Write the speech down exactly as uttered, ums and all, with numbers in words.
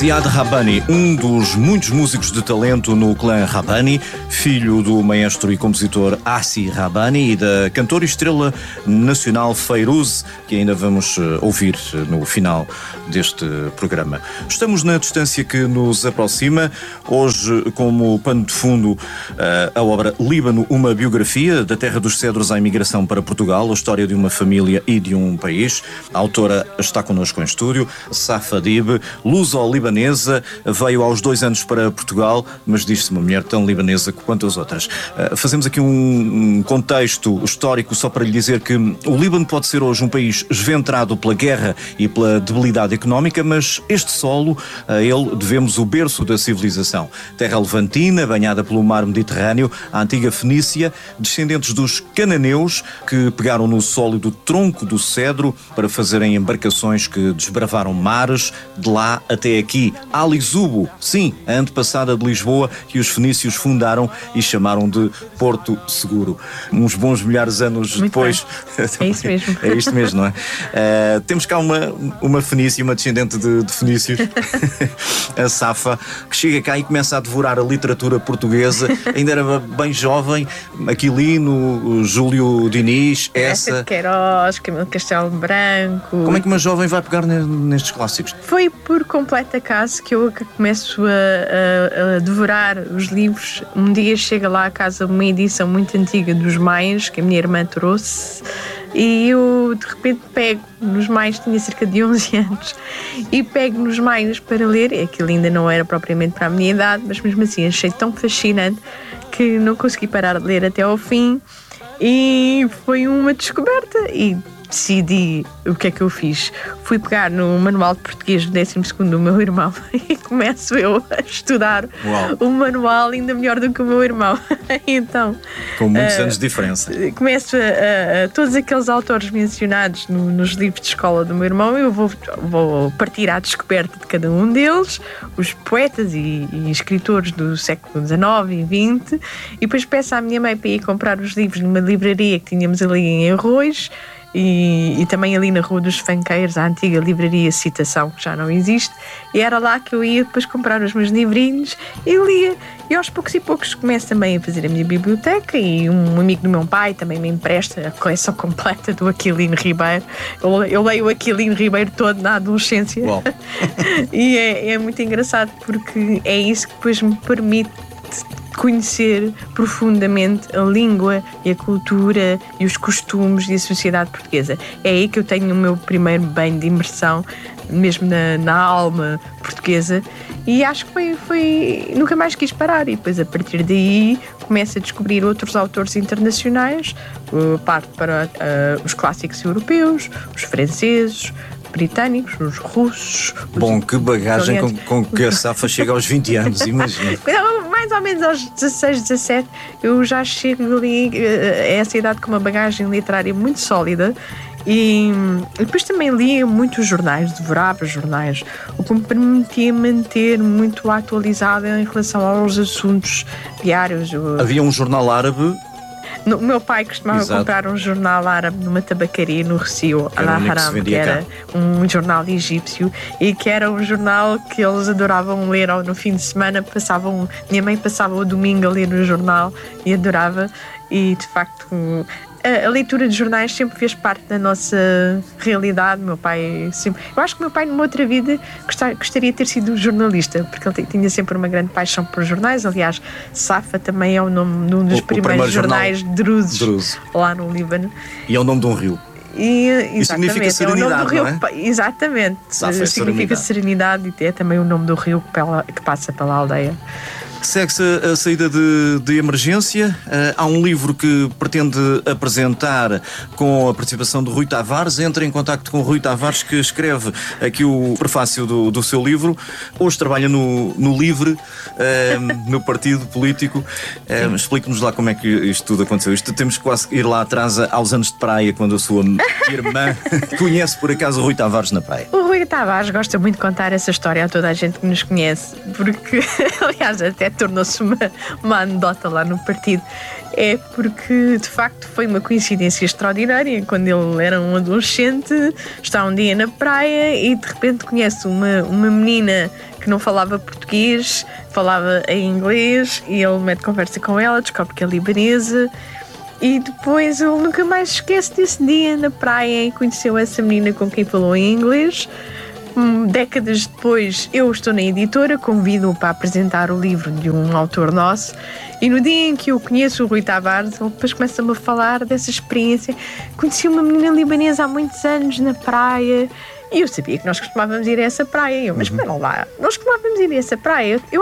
Ziad Rabbani, um dos muitos músicos de talento no clã Rabbani, filho do maestro e compositor Assi Rabbani e da cantora e estrela nacional Fairuz, que ainda vamos ouvir no final deste programa. Estamos na distância que nos aproxima, hoje como pano de fundo a obra Líbano, uma biografia da terra dos cedros à imigração para Portugal, a história de uma família e de um país. A autora está connosco em estúdio, Safa Dib, luso-libanesa, veio aos dois anos para Portugal, mas diz-se uma mulher tão libanesa quanto as outras. Uh, fazemos aqui um contexto histórico só para lhe dizer que o Líbano pode ser hoje um país esventrado pela guerra e pela debilidade económica, mas este solo, a ele devemos o berço da civilização. Terra levantina, banhada pelo mar Mediterrâneo, a antiga Fenícia, descendentes dos cananeus que pegaram no sólido tronco do cedro para fazerem embarcações que desbravaram mares, de lá até aqui. Ali Zubo, sim, a antepassada de Lisboa, que os fenícios fundaram e chamaram de Porto Seguro. Uns bons milhares de anos Muito depois... É isso mesmo. É isto mesmo, não é? Uh, temos cá uma, uma fenícia, uma descendente de, de fenícios, a Safa, que chega cá e começa a devorar a literatura portuguesa. Ainda era bem jovem, Aquilino, Júlio Diniz, essa... de Queiroz, Camilo Castelo Branco... Como é que uma jovem vai pegar nestes clássicos? Foi por completo acaso que eu começo a, a, a devorar os livros. Um dia chega lá a casa uma edição muito antiga dos Maias, que a minha irmã trouxe, e eu de repente pego nos Maias, tinha cerca de onze anos, e pego nos Maias para ler. Aquilo ainda não era propriamente para a minha idade, mas mesmo assim achei tão fascinante que não consegui parar de ler até ao fim, e foi uma descoberta. E decidi o que é que eu fiz. Fui pegar no manual de português do décimo segundo do meu irmão e começo eu a estudar Uau. o manual ainda melhor do que o meu irmão. Então, com muitos uh, anos de diferença. Começo a, a, a todos aqueles autores mencionados no, nos livros de escola do meu irmão, eu vou, vou partir à descoberta de cada um deles, os poetas e, e escritores do século dezenove e vinte, e depois peço à minha mãe para ir comprar os livros numa livraria que tínhamos ali em Arroz. E, e também ali na Rua dos Fanqueiros, a antiga livraria Citação, que já não existe, e era lá que eu ia depois comprar os meus livrinhos e lia. E aos poucos e poucos começo também a fazer a minha biblioteca, e um amigo do meu pai também me empresta a coleção completa do Aquilino Ribeiro. Eu, eu leio o Aquilino Ribeiro todo na adolescência. E é, é muito engraçado, porque é isso que depois me permite conhecer profundamente a língua e a cultura e os costumes e a sociedade portuguesa. É aí que eu tenho o meu primeiro banho de imersão, mesmo na, na alma portuguesa, e acho que foi, foi... nunca mais quis parar. E depois, a partir daí, começo a descobrir outros autores internacionais, uh, parte para uh, os clássicos europeus, os franceses, britânicos, os russos. Bom, os que bagagem com, com que a Safa chega aos vinte anos, imagina. Mais ou menos aos dezasseis, dezassete, eu já chego ali a essa idade com uma bagagem literária muito sólida. E depois também lia muitos jornais, devorava jornais, o que me permitia manter muito atualizada em relação aos assuntos diários. Havia um jornal árabe. O meu pai costumava Exato. comprar um jornal árabe numa tabacaria no Recio, Al-Haram, que era um jornal egípcio, e que era um jornal que eles adoravam ler no fim de semana. Passavam, minha mãe passava o domingo a ler no jornal e adorava. E de facto a, a leitura de jornais sempre fez parte da nossa realidade. Meu pai sempre, eu acho que meu pai numa outra vida gostar, gostaria de ter sido jornalista, porque ele tinha sempre uma grande paixão por jornais. Aliás, Safa também é o nome de um dos o, primeiros o jornais druzes Druze, lá no Líbano. E é o nome de um rio. E, e significa serenidade, é o nome do rio, não é? Exatamente. Safa é significa serenidade. serenidade, e é também o nome do rio que, pela, que passa pela aldeia. Segue-se a saída de, de emergência. Uh, há um livro que pretende apresentar com a participação de Rui Tavares. Entra em contacto com o Rui Tavares, que escreve aqui o prefácio do, do seu livro. Hoje trabalha no, no LIVRE, uh, no partido político. Uh, explique-nos lá como é que isto tudo aconteceu. Isto temos que quase ir lá atrás aos anos de praia, quando a sua irmã conhece por acaso o Rui Tavares na praia. O Rui Tavares gosta muito de contar essa história a toda a gente que nos conhece, porque, aliás, até tornou-se uma, uma anedota lá no partido, é porque de facto foi uma coincidência extraordinária. Quando ele era um adolescente, está um dia na praia e de repente conhece uma, uma menina que não falava português, falava em inglês, e ele mete conversa com ela, descobre que é libanesa. E depois ele nunca mais se esquece desse dia na praia e conheceu essa menina com quem falou em inglês. Hum, décadas depois, eu estou na editora, convido-o para apresentar o livro de um autor nosso, e no dia em que eu conheço o Rui Tavares, ele depois começa-me a falar dessa experiência. Conheci uma menina libanesa há muitos anos na praia, e eu sabia que nós costumávamos ir a essa praia. Eu, mas espera lá, nós costumávamos ir a essa praia? Eu